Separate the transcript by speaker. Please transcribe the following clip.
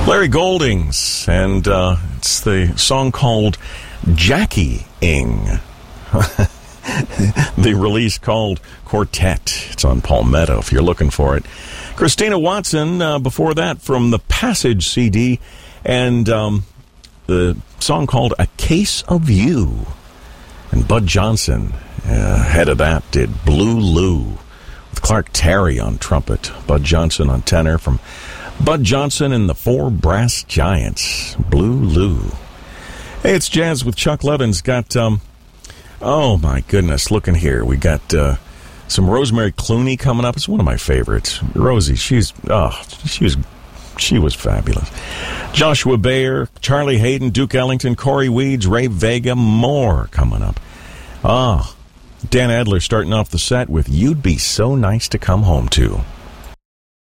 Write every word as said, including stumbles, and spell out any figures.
Speaker 1: Larry Goldings, and uh, it's the song called Jackie-ing. The release called Quartet. It's on Palmetto if you're looking for it. Christina Watson, uh, before that, from the Passage C D, and um, the song called A Case of You. And Bud Johnson, uh, head of that, did Blue Lou, with Clark Terry on trumpet, Bud Johnson on tenor, from Bud Johnson and the Four Brass Giants, Blue Lou. Hey, it's Jazz with Chuck Levins. Got, um, oh my goodness, looking here. We got uh, some Rosemary Clooney coming up. It's one of my favorites. Rosie, she's, oh, she was, she was fabulous. Joshua Bayer, Charlie Hayden, Duke Ellington, Corey Weeds, Ray Vega, more coming up. Ah, Dan Adler starting off the set with You'd Be So Nice to Come Home To.